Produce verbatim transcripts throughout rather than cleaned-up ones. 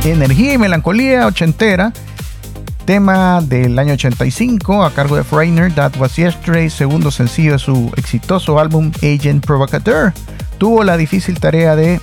Energía y melancolía ochentera, tema del año ochenta y cinco a cargo de Foreigner, That Was Yesterday, segundo sencillo de su exitoso álbum Agent Provocateur. Tuvo la difícil tarea de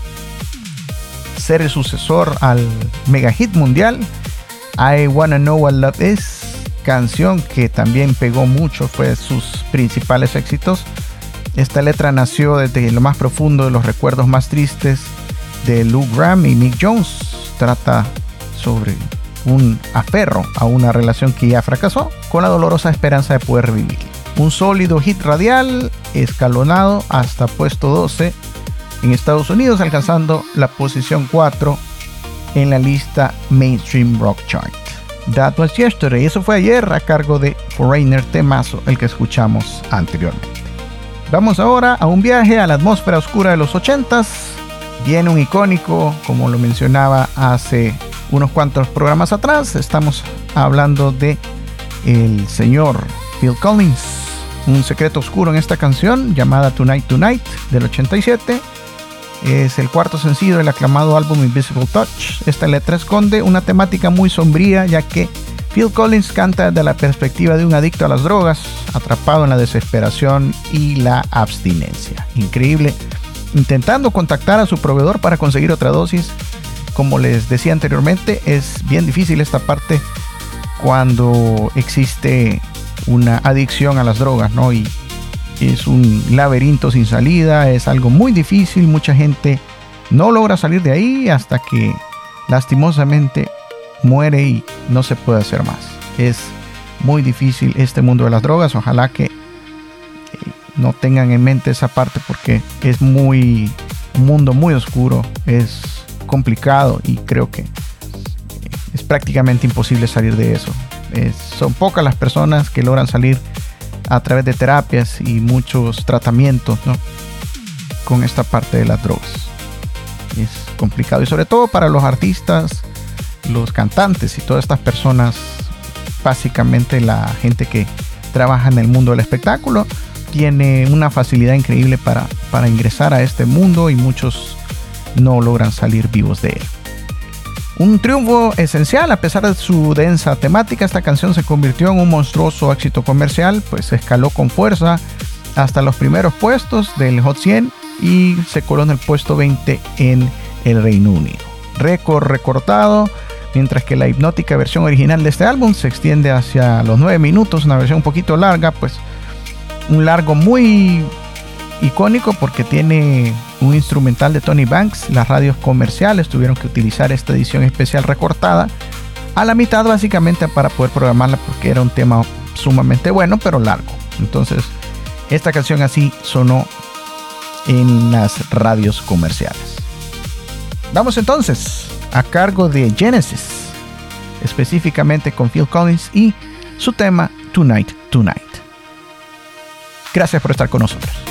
ser el sucesor al mega hit mundial I Wanna Know What Love Is, canción que también pegó mucho, fue de sus principales éxitos. Esta letra nació desde lo más profundo de los recuerdos más tristes de Lou Gramm y Mick Jones. Trata sobre un aferro a una relación que ya fracasó, con la dolorosa esperanza de poder revivir. Un sólido hit radial escalonado hasta puesto doce en Estados Unidos, alcanzando la posición cuatro en la lista Mainstream Rock Chart. That Was Yesterday, eso fue ayer, a cargo de Foreigner, temazo, el que escuchamos anteriormente. Vamos ahora a un viaje a la atmósfera oscura de los ochentas. Viene un icónico, como lo mencionaba hace unos cuantos programas atrás. Estamos hablando de el señor Phil Collins. Un secreto oscuro en esta canción llamada Tonight Tonight del ochenta y siete. Es el cuarto sencillo del aclamado álbum Invisible Touch. Esta letra esconde una temática muy sombría, ya que Phil Collins canta desde la perspectiva de un adicto a las drogas, atrapado en la desesperación y la abstinencia. Increíble. Intentando contactar a su proveedor para conseguir otra dosis. Como les decía anteriormente, es bien difícil esta parte cuando existe una adicción a las drogas, ¿no? Y es un laberinto sin salida, es algo muy difícil. Mucha gente no logra salir de ahí hasta que lastimosamente muere y no se puede hacer más. Es muy difícil este mundo de las drogas. Ojalá que no tengan en mente esa parte, porque es muy un mundo muy oscuro, es complicado y creo que es prácticamente imposible salir de eso. Es, son pocas las personas que logran salir a través de terapias y muchos tratamientos, ¿no?, con esta parte de las drogas. Es complicado, y sobre todo para los artistas, los cantantes y todas estas personas, básicamente la gente que trabaja en el mundo del espectáculo, tiene una facilidad increíble para, para ingresar a este mundo, y muchos no logran salir vivos de él. Un triunfo esencial. A pesar de su densa temática, esta canción se convirtió en un monstruoso éxito comercial, pues escaló con fuerza hasta los primeros puestos del Hot cien y se coló en el puesto veinte en el Reino Unido. Récord recortado, mientras que la hipnótica versión original de este álbum se extiende hacia los nueve minutos, una versión un poquito larga, pues un largo muy icónico porque tiene un instrumental de Tony Banks. Las radios comerciales tuvieron que utilizar esta edición especial recortada a la mitad, básicamente para poder programarla, porque era un tema sumamente bueno pero largo. Entonces esta canción así sonó en las radios comerciales. Vamos entonces a cargo de Genesis, específicamente con Phil Collins y su tema Tonight Tonight. Gracias por estar con nosotros.